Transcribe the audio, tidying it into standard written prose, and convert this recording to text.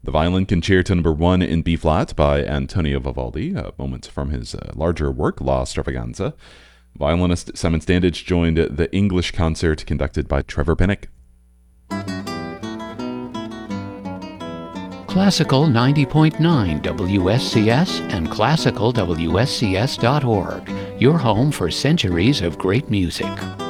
The Violin Concerto No. 1 in B-flat by Antonio Vivaldi, moments from his larger work, La Stravaganza. Violinist Simon Standage joined the English concert conducted by Trevor Pinnock. Classical 90.9 WSCS and classicalwscs.org, your home for centuries of great music.